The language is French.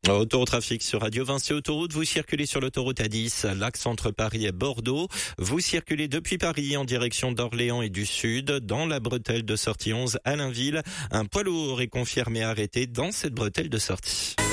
Retour au trafic sur Radio Vinci Autoroute. Vous circulez sur l'autoroute A10, l'axe entre Paris et Bordeaux. Vous circulez depuis Paris en direction d'Orléans et du Sud, dans la bretelle de sortie 11 à Allainville. Un poids lourd est confirmé arrêté dans cette bretelle de sortie.